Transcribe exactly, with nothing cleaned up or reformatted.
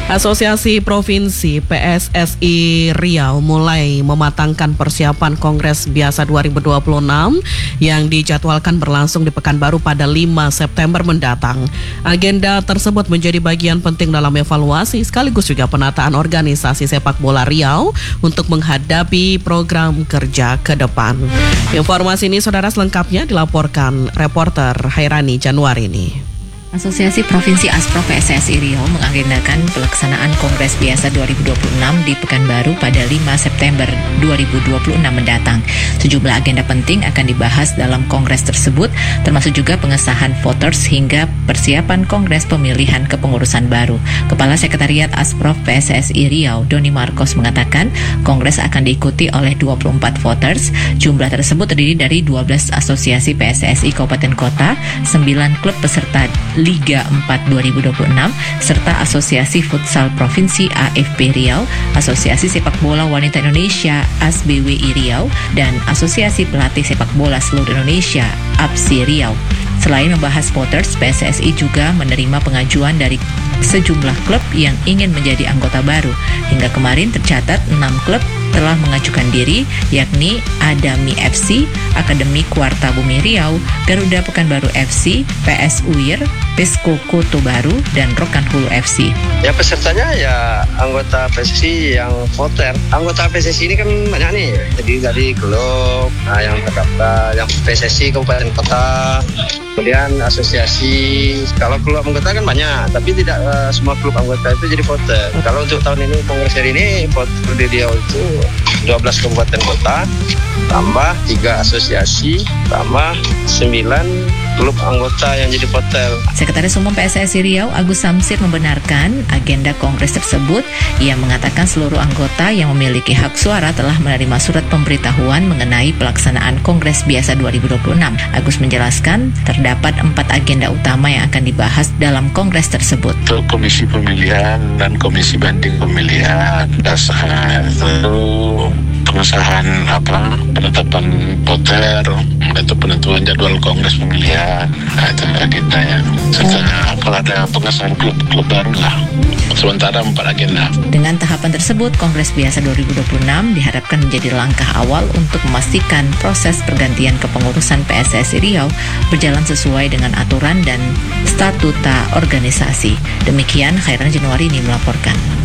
Asosiasi Provinsi P S S I Riau mulai mematangkan persiapan Kongres Biasa dua ribu dua puluh enam yang dijadwalkan berlangsung di Pekanbaru pada lima September mendatang. Agenda tersebut menjadi bagian penting dalam evaluasi sekaligus juga penataan organisasi sepak bola Riau untuk menghadapi program kerja ke depan. Informasi ini saudara selengkapnya dilaporkan reporter Hairani Januari ini. Asosiasi Provinsi Aspro P S S I Riau mengagendakan pelaksanaan Kongres Biasa dua ribu dua puluh enam di Pekanbaru pada lima September dua ribu dua puluh enam mendatang. Sejumlah agenda penting akan dibahas dalam Kongres tersebut, termasuk juga pengesahan voters hingga persiapan Kongres pemilihan kepengurusan baru. Kepala Sekretariat Asprof P S S I Riau, Doni Marcos, mengatakan Kongres akan diikuti oleh dua puluh empat voters. Jumlah tersebut terdiri dari dua belas asosiasi P S S I Kabupaten Kota, sembilan klub peserta Liga empat dua ribu dua puluh enam, serta Asosiasi Futsal Provinsi A F P Riau, Asosiasi Sepak Bola Wanita Indonesia A S B W I Riau, dan Asosiasi Pelatih Sepak Bola Seluruh Indonesia A P S I Riau. Selain membahas voters, P S S I juga menerima pengajuan dari sejumlah klub yang ingin menjadi anggota baru. Hingga kemarin tercatat enam klub telah mengajukan diri, yakni Adami F C, Akademi Kuarta Bumi Riau, Garuda Pekanbaru F C, P S U I R, Pesco Koto Baru, dan Rokan Hulu F C. Ya, pesertanya ya anggota P S S I yang voter. Anggota P S S I ini kan banyak nih, jadi dari klub, nah yang terdaftar, yang P S S I Kabupaten Kota, kemudian asosiasi. Kalau klub anggota kan banyak, tapi tidak uh, semua klub anggota itu jadi voter. Kalau untuk tahun ini, Kongres hari ini, voter di Riau itu dua belas kabupaten kota, tambah tiga asosiasi, tambah sembilan klub anggota yang jadi voter. Sekretaris Umum P S S I Riau, Agus Samsir, membenarkan agenda Kongres tersebut. Ia mengatakan seluruh anggota yang memiliki hak suara telah menerima surat pemberitahuan mengenai pelaksanaan Kongres Biasa dua ribu dua puluh enam. Agus menjelaskan terdapat empat agenda utama yang akan dibahas dalam Kongres tersebut. Untuk Komisi Pemilihan dan Komisi Banding Pemilihan dasar, lalu pengesahan apa penetapan voter atau penentuan jadwal Kongres pemilihan, nah, itu agendanya. Serta kalau ada pengesahan klub-klub baru lah. Sementara empat agenda. Dengan tahapan tersebut, Kongres Biasa dua ribu dua puluh enam diharapkan menjadi langkah awal untuk memastikan proses pergantian kepengurusan P S S I Riau berjalan sesuai dengan aturan dan statuta organisasi. Demikian Hairani Januari ini melaporkan.